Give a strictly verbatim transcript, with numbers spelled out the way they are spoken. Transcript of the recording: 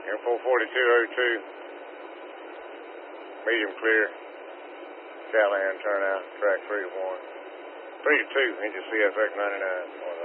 Info forty-two oh two. Medium clear. Callahan turnout. Track three to one. three to two. Engine C F X ninety-nine.